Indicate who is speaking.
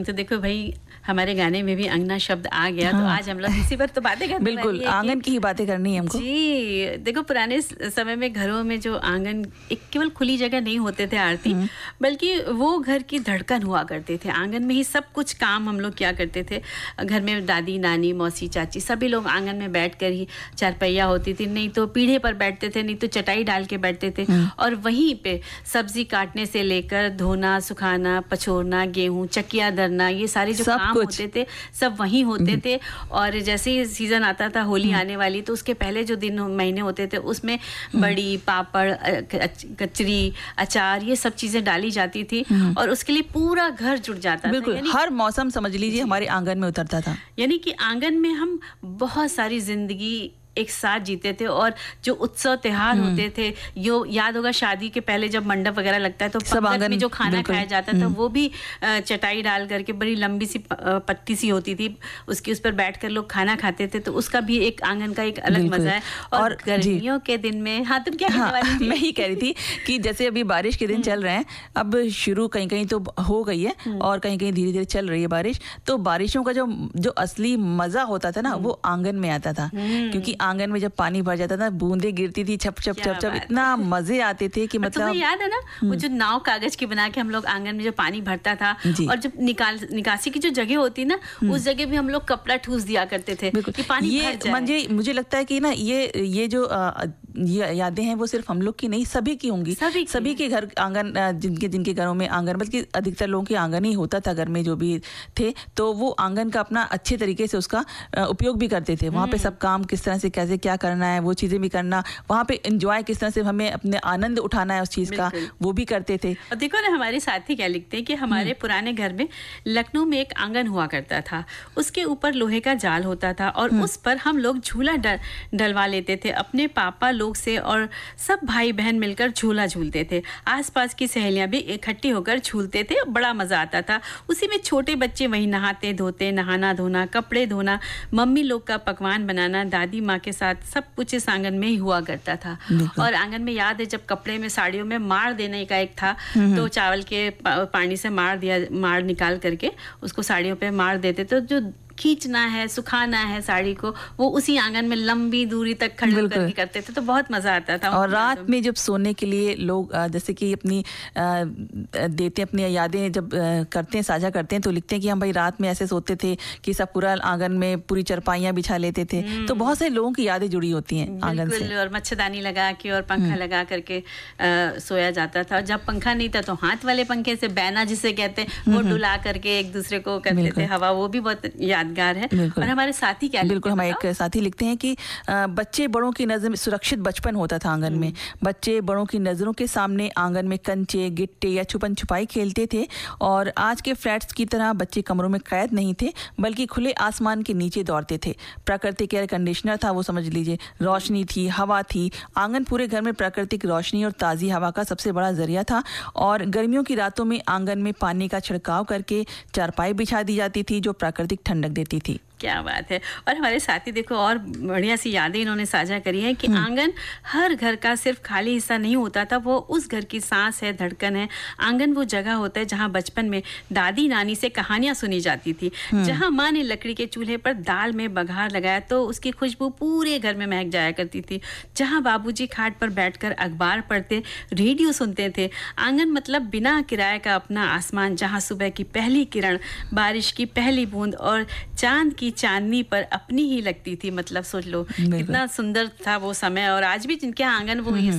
Speaker 1: तो देखो भाई हमारे गाने में भी अंगना शब्द आ गया। हाँ। तो आज हम लोग इसी पर तो बातें करने
Speaker 2: बिल्कुल आंगन की ही बातें करनी है हमको।
Speaker 1: जी देखो पुराने समय में घरों में जो आंगन एक केवल खुली जगह नहीं होते थे आरती, बल्कि वो घर की धड़कन हुआ करते थे। आंगन में ही सब कुछ काम हम लोग क्या करते थे। घर में दादी नानी मौसी चाची सभी लोग आंगन में बैठ कर ही, चारपैया होती थी, नहीं तो पीढ़े पर बैठते थे, नहीं तो चटाई डाल के बैठते थे, और वहीं पे सब्जी काटने से लेकर धोना सुखाना पछोरना गेहूं चकिया दरना ये सारे जो काम होते थे सब वहीं होते थे। और जैसे ही सीजन आता था होली आने वाली तो उसके पहले जो दिन महीने होते थे उसमें बड़ी पापड़ कचरी अचार ये सब चीजें डाली जाती थी और उसके लिए पूरा घर जुट जाता था।
Speaker 2: बिल्कुल हर मौसम समझ लीजिए हमारे आंगन में उतरता था।
Speaker 1: यानी कि आंगन में हम बहुत सारी जिंदगी एक साथ जीते थे। और जो उत्सव त्योहार होते थे, यो याद होगा शादी के पहले जब मंडप वगैरह लगता है तो पंगत में जो खाना खाया जाता था वो भी चटाई डाल करके बड़ी लंबी सी पट्टी सी होती थी, उसकी उस पर बैठकर लोग खाना खाते थे। तो उसका भी एक आंगन का एक अलग मजा है। और गर्मियों के दिन में तुम क्या कहने वाली थी?
Speaker 2: मैं ही कह रही थी कि जैसे अभी बारिश के दिन चल रहे हैं, अब शुरू कहीं कहीं तो हो गई है और कहीं कहीं धीरे धीरे चल रही है बारिश। तो बारिशों का जो असली मजा होता था ना वो आंगन में आता था, क्योंकि आंगन में जब पानी भर जाता था बूंदे गिरती थी छप छप छप छप, इतना मजे आते थे कि मतलब
Speaker 1: तुम्हें याद है ना वो जो नाव कागज की बना के हम लोग आंगन में जो पानी भरता था और जब निकासी की जो जगह होती ना उस जगह भी हम लोग कपड़ा ठूस दिया करते थे कि पानी भर जाए।
Speaker 2: मुझे लगता है कि ना ये जो यादें हैं वो सिर्फ हम लोग की नहीं सभी की होंगी। सभी के घर आंगन जिनके घरों में आंगन बल्कि अधिकतर लोगों के आंगन ही होता था घर में जो भी थे, तो वो आंगन का अपना अच्छे तरीके से उसका उपयोग भी करते थे। वहाँ पे सब काम किस तरह से कैसे क्या करना है वो चीजें भी करना, वहाँ पे एंजॉय किस तरह से हमें अपने आनंद उठाना है उस चीज का वो भी करते थे।
Speaker 1: और देखो ना हमारे साथी क्या लिखते हैं कि हमारे पुराने घर में लखनऊ में एक आंगन हुआ करता था, उसके ऊपर लोहे का जाल होता था और उस पर हम लोग झूला डलवा लेते थे अपने पापा लोग से, और सब भाई बहन मिलकर झूला झूलते थे। आसपास की सहेलियां भी इकट्ठी होकर झूलते थे, बड़ा मजा आता था। उसी में छोटे बच्चे वहीं नहाते धोते, नहाना धोना कपड़े धोना, मम्मी लोग का पकवान बनाना, दादी माँ के साथ सब कुछ इस आंगन में ही हुआ करता था। और आंगन में याद है जब कपड़े में साड़ियों में मार देने का एक था, तो चावल के पानी से मार निकाल करके उसको साड़ियों पे मार देते, तो जो खींचना है सुखाना है साड़ी को वो उसी आंगन में लंबी दूरी तक खड़े करके करते थे, तो बहुत मजा आता था।
Speaker 2: और रात में जब सोने के लिए लोग जैसे कि अपनी देते हैं अपनी यादें जब करते हैं साझा करते हैं तो लिखते हैं कि हम भाई रात में ऐसे सोते थे कि सब पूरा आंगन में पूरी चरपाइयां बिछा लेते थे। तो बहुत सारे लोगों की यादें जुड़ी होती हैं आंगन से।
Speaker 1: और मच्छरदानी लगा के और पंखा लगा करके सोया जाता था। जब पंखा नहीं था तो हाथ वाले पंखे से बैना जिसे कहते हैं वो डुला करके एक दूसरे को करते थे हवा, वो भी बहुत यादगार है। और हमारे साथी क्या
Speaker 2: बिल्कुल हमारे एक साथी लिखते हैं कि बच्चे बड़ों की नजर में सुरक्षित बचपन होता था आंगन में। बच्चे बड़ों की नजरों के सामने आंगन में कंचे गिट्टे या छुपन छुपाई खेलते थे। और आज के फ्लैट्स की तरह बच्चे कमरों में कैद नहीं थे बल्कि खुले आसमान के नीचे दौड़ते थे। प्राकृतिक एयर कंडीशनर था वो समझ लीजिए, रोशनी थी हवा थी। आंगन पूरे घर में प्राकृतिक रोशनी और ताजी हवा का सबसे बड़ा जरिया था। और गर्मियों की रातों में आंगन में पानी का छिड़काव करके चारपाई बिछा दी जाती थी जो प्राकृतिक ठंडक देती थी।
Speaker 1: क्या बात है। और हमारे साथी देखो और बढ़िया सी यादें इन्होंने साझा करी है कि आंगन हर घर का सिर्फ खाली हिस्सा नहीं होता था, वो उस घर की सांस है धड़कन है। आंगन वो जगह होता है जहाँ बचपन में दादी नानी से कहानियां सुनी जाती थी, जहाँ माँ ने लकड़ी के चूल्हे पर दाल में बघार लगाया तो उसकी खुशबू पूरे घर में महक जाया करती थी, जहाँ बाबूजी खाट पर बैठकर अखबार पढ़ते रेडियो सुनते थे। आंगन मतलब बिना किराए का अपना आसमान, जहाँ सुबह की पहली किरण, बारिश की पहली बूंद और चांद की चांदनी पर अपनी ही लगती थी। मतलब सोच लो कितना सुंदर था वो समय। और आज भी जिनके आंगन वो